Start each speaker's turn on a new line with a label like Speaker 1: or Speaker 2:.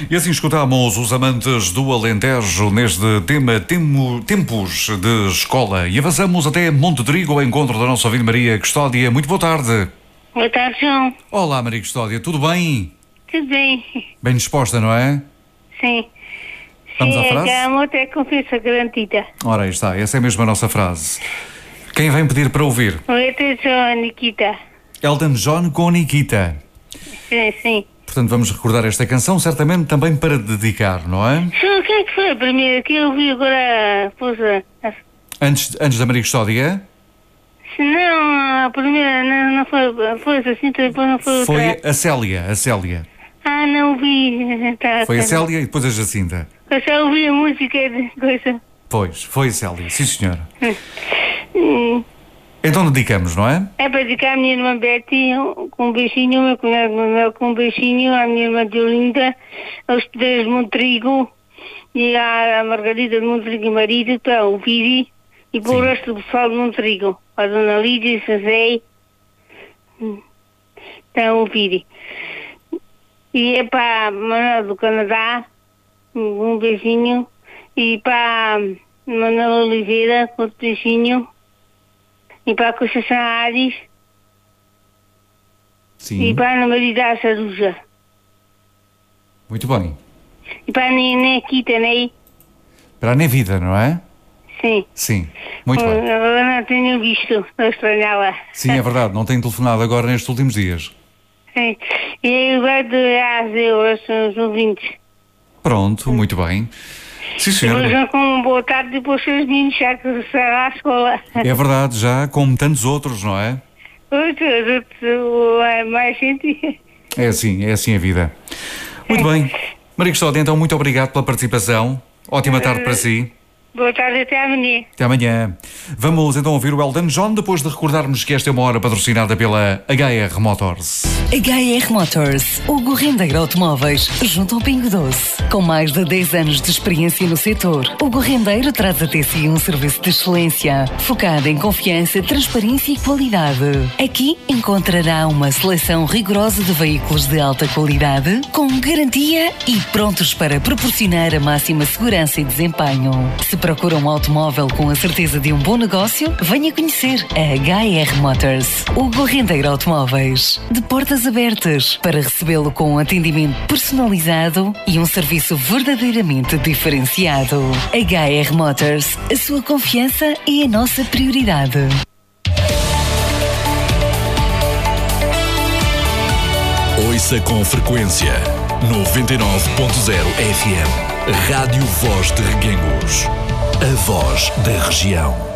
Speaker 1: E assim escutamos os amantes do Alentejo neste tema Tempos de Escola. E avançamos até Monte Trigo ao encontro da nossa ouvinte Maria Custódia. Muito boa tarde.
Speaker 2: Boa tarde, João.
Speaker 1: Olá, Maria Custódia. Tudo bem?
Speaker 2: Tudo bem?
Speaker 1: Bem disposta, não é?
Speaker 2: Sim.
Speaker 1: Vamos à frase?
Speaker 2: Sim, a amor é confiança garantida.
Speaker 1: Ora, aí está. Essa é mesmo a nossa frase. Quem vem pedir para ouvir?
Speaker 2: Atenção, Nikita.
Speaker 1: Elton John com Nikita.
Speaker 2: Sim.
Speaker 1: Portanto, vamos recordar esta canção, certamente também para dedicar, não é?
Speaker 2: O que é que foi a primeira que eu ouvi agora?
Speaker 1: Antes da Maria Custódia?
Speaker 2: Se não, a primeira não foi assim, depois não foi outra.
Speaker 1: Foi a Célia.
Speaker 2: Ah, não ouvi. Tá,
Speaker 1: Foi a Célia e depois a Jacinta.
Speaker 2: Eu só ouvi a música de coisa.
Speaker 1: Pois, foi a Célia, sim senhora. Então dedicamos, não é?
Speaker 2: É para dedicar à minha irmã Betty com um beijinho, ao meu cunhado Manuel com um beijinho, à minha irmã Diolinda, aos pedreiros de Montrigo e à Margarida de Montrigo e marido, para o Viri e para o resto do pessoal de Montrigo, a Dona Lídia e Sazé, então o Viri. E é para a Manuel do Canadá, um beijinho, e para a Manuel Oliveira, com outro beijinho. E para a Conceição Ares.
Speaker 1: Sim.
Speaker 2: E para a Ana Maria da Saruja.
Speaker 1: Muito bem.
Speaker 2: E para a Nikita, né?
Speaker 1: Para a Nevida, não é?
Speaker 2: Sim.
Speaker 1: Sim. Muito bem.
Speaker 2: Agora não tenho visto, estou a estranhá-la.
Speaker 1: Sim, é verdade. Não tenho telefonado agora nestes últimos dias.
Speaker 2: Sim. E aí vai de euros os ouvintes.
Speaker 1: Pronto, muito bem. Sim, senhor.
Speaker 2: Depois vão com uma boa tarde e depois os meninos já que à escola.
Speaker 1: É verdade, já como tantos outros, não é?
Speaker 2: Mais gente.
Speaker 1: É assim a vida. Muito bem. Maria Custódia, então, muito obrigado pela participação. Ótima tarde para si.
Speaker 2: Boa tarde, até amanhã.
Speaker 1: Até amanhã. Vamos então ouvir o Elton John depois de recordarmos que esta é uma hora patrocinada pela HR Motors.
Speaker 3: HR Motors, Hugo Rendeiro Automóveis, junto ao Pingo Doce. Com mais de 10 anos de experiência no setor, Hugo Rendeiro traz até si um serviço de excelência, focado em confiança, transparência e qualidade. Aqui encontrará uma seleção rigorosa de veículos de alta qualidade, com garantia e prontos para proporcionar a máxima segurança e desempenho. Se procura um automóvel com a certeza de um bom negócio, venha conhecer a HR Motors. Hugo Rendeiro Automóveis, de portas abertas para recebê-lo com um atendimento personalizado e um serviço verdadeiramente diferenciado. HR Motors, a sua confiança é a nossa prioridade.
Speaker 4: Ouça com frequência 99.0 FM, Rádio Voz de Reguengos, a voz da região.